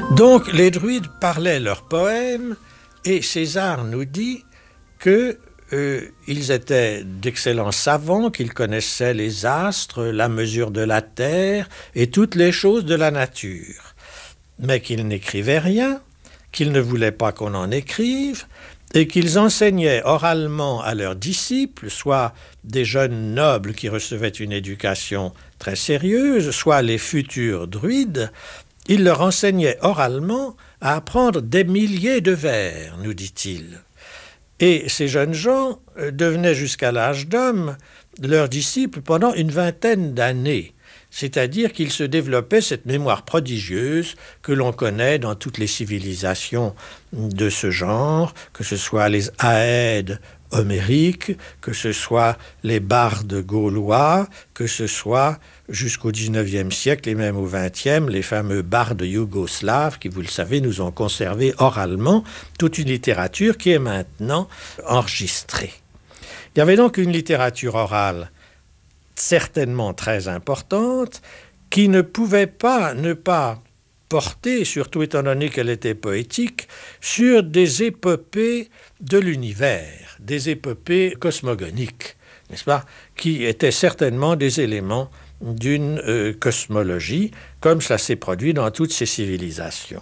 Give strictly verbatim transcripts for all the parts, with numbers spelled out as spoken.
Donc les druides parlaient leurs poèmes et César nous dit que euh, ils étaient d'excellents savants, qu'ils connaissaient les astres, la mesure de la terre et toutes les choses de la nature, mais qu'ils n'écrivaient rien, qu'ils ne voulaient pas qu'on en écrive et qu'ils enseignaient oralement à leurs disciples, soit des jeunes nobles qui recevaient une éducation très sérieuse, soit les futurs druides. Ils leur enseignaient oralement à apprendre des milliers de vers, nous dit-il. Et ces jeunes gens devenaient jusqu'à l'âge d'homme leurs disciples pendant une vingtaine d'années. C'est-à-dire qu'il se développait cette mémoire prodigieuse que l'on connaît dans toutes les civilisations de ce genre, que ce soit les Aèdes homériques, que ce soit les bardes gaulois, que ce soit jusqu'au dix-neuvième siècle et même au vingtième, les fameux bardes yougoslaves qui, vous le savez, nous ont conservé oralement toute une littérature qui est maintenant enregistrée. Il y avait donc une littérature orale certainement très importante, qui ne pouvait pas ne pas porter, surtout étant donné qu'elle était poétique, sur des épopées de l'univers, des épopées cosmogoniques, n'est-ce pas, qui étaient certainement des éléments d'une euh, cosmologie, comme cela s'est produit dans toutes ces civilisations.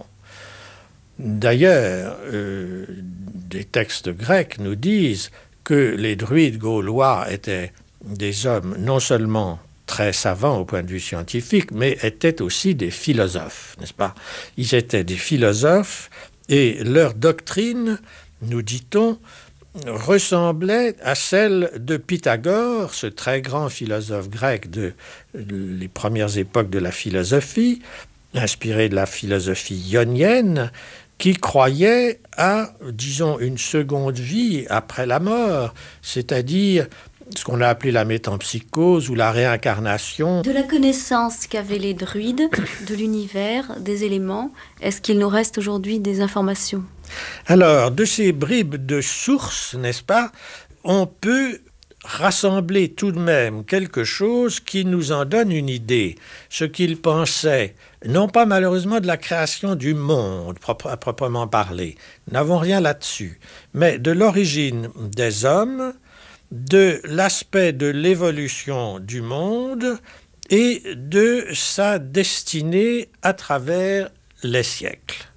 D'ailleurs, euh, des textes grecs nous disent que les druides gaulois étaient des hommes non seulement très savants au point de vue scientifique, mais étaient aussi des philosophes, n'est-ce pas? Ils étaient des philosophes et leur doctrine, nous dit-on, ressemblait à celle de Pythagore, ce très grand philosophe grec de les premières époques de la philosophie, inspiré de la philosophie ionienne, qui croyait à, disons, une seconde vie après la mort, c'est-à-dire ce qu'on a appelé la métempsychose ou la réincarnation. De la connaissance qu'avaient les druides de l'univers, des éléments, est-ce qu'il nous reste aujourd'hui des informations? Alors, de ces bribes de sources, n'est-ce pas, on peut rassembler tout de même quelque chose qui nous en donne une idée. Ce qu'ils pensaient, non pas malheureusement de la création du monde, à proprement parler, nous n'avons rien là-dessus, mais de l'origine des hommes, de l'aspect de l'évolution du monde et de sa destinée à travers les siècles.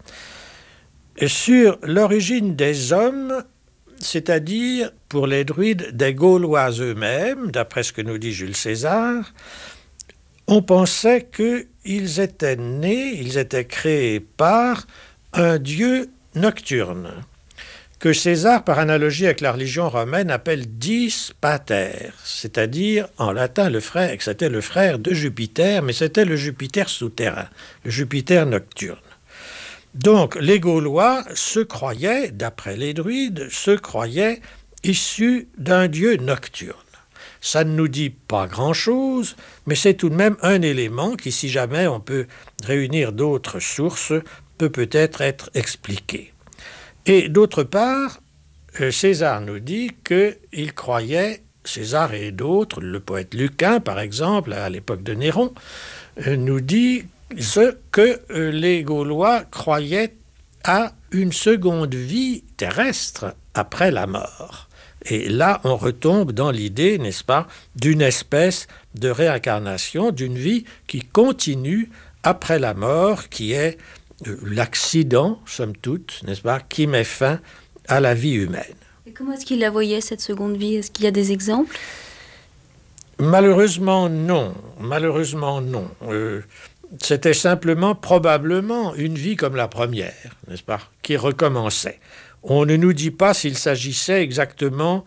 Et sur l'origine des hommes, c'est-à-dire pour les druides des Gaulois eux-mêmes, d'après ce que nous dit Jules César, on pensait qu'ils étaient nés, ils étaient créés par un dieu nocturne, que César, par analogie avec la religion romaine, appelle Dis Pater, c'est-à-dire, en latin, le frère, que c'était le frère de Jupiter, mais c'était le Jupiter souterrain, le Jupiter nocturne. Donc, les Gaulois se croyaient, d'après les druides, se croyaient issus d'un dieu nocturne. Ça ne nous dit pas grand-chose, mais c'est tout de même un élément qui, si jamais on peut réunir d'autres sources, peut peut-être être expliqué. Et d'autre part, César nous dit qu'il croyait, César et d'autres, le poète Lucain par exemple, à l'époque de Néron, nous dit ce que les Gaulois croyaient à une seconde vie terrestre après la mort. Et là, on retombe dans l'idée, n'est-ce pas, d'une espèce de réincarnation, d'une vie qui continue après la mort, qui est l'accident, somme toute, n'est-ce pas, qui met fin à la vie humaine. Et comment est-ce qu'il la voyait, cette seconde vie? Est-ce qu'il y a des exemples? Malheureusement, non. Malheureusement, non. Euh, c'était simplement, probablement, une vie comme la première, n'est-ce pas, qui recommençait. On ne nous dit pas s'il s'agissait exactement